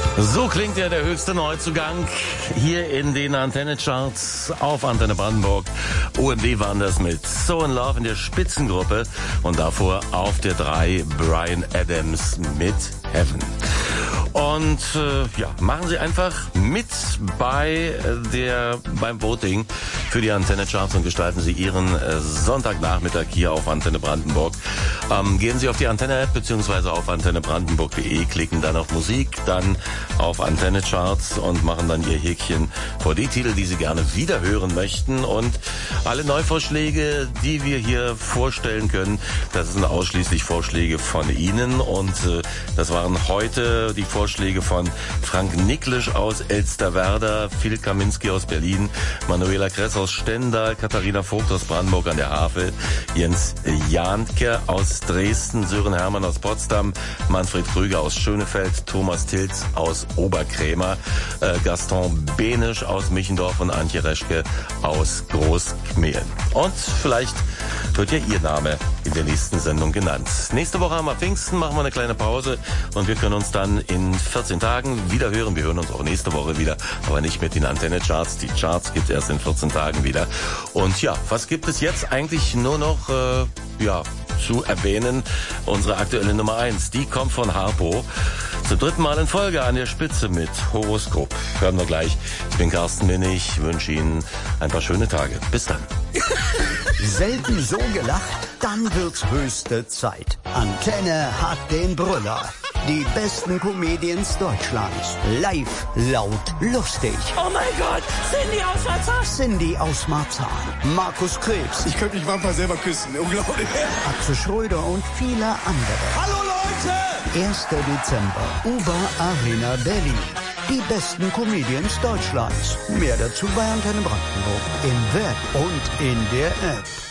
So klingt ja der höchste Neuzugang hier in den Antenne-Charts auf Antenne Brandenburg. OMD waren das mit So in Love in der Spitzengruppe und davor auf der 3 Bryan Adams mit Heaven. Und machen Sie einfach mit beim Voting für die Antenne-Charts und gestalten Sie Ihren Sonntagnachmittag hier auf Antenne Brandenburg. Gehen Sie auf die Antenne-App bzw. auf antennebrandenburg.de, klicken dann auf Musik, dann auf Antenne-Charts und machen dann Ihr Häkchen vor die Titel, die Sie gerne wieder hören möchten. Und alle Neuvorschläge, die wir hier vorstellen können, das sind ausschließlich Vorschläge von Ihnen. Und das waren heute die Vorschläge von Frank Niklisch aus Elsterwerda, Phil Kaminski aus Berlin, Manuela Kress aus Stendal, Katharina Vogt aus Brandenburg an der Havel, Jens Jahnke aus Dresden, Sören Hermann aus Potsdam, Manfred Krüger aus Schönefeld, Thomas Tilz aus Oberkrämer, Gaston Benisch aus Michendorf und Antje Reschke aus Großkmehlen. Und vielleicht wird ja Ihr Name in der nächsten Sendung genannt. Nächste Woche haben wir Pfingsten, machen wir eine kleine Pause und wir können uns dann in 14 Tagen wieder hören. Wir hören uns auch nächste Woche wieder, aber nicht mit den Antenne-Charts. Die Charts gibt es erst in 14 Tagen wieder. Und ja, was gibt es jetzt eigentlich nur noch zu erwähnen? Unsere aktuelle Nummer 1, die kommt von Harpo. Zum dritten Mal in Folge an der Spitze mit Horoskop. Hören wir gleich. Ich bin Carsten Minnig, wünsche Ihnen ein paar schöne Tage. Bis dann. Selten so gelacht, dann wird's höchste Zeit. Antenne hat den Brüller. Die besten Comedians Deutschlands. Live, laut, lustig. Oh mein Gott, Cindy aus Marzahn. Cindy aus Marzahn. Markus Krebs. Ich könnte mich manchmal selber küssen, unglaublich. Atze Schröder und viele andere. Hallo Leute! 1. Dezember, Uber Arena Berlin. Die besten Comedians Deutschlands. Mehr dazu bei Antenne Brandenburg. Im Web und in der App.